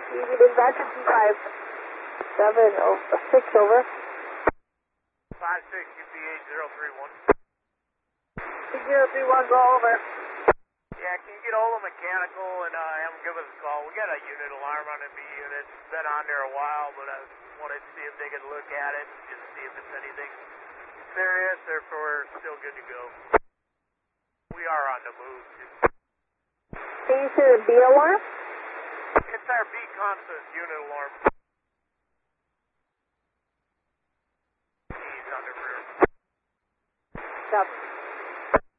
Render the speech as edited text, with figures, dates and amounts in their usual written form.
Dispatcher 25706 over. 56 UP8031. 031, go over. Yeah, can you get hold of mechanical and have them give us a call? We got a unit alarm on the B unit. It's been on there a while, but I wanted to see if they could look at it, just see if it's anything serious or if we're still good to go. We are on the move, too. Can you say the B alarm? It's our B constant unit alarm.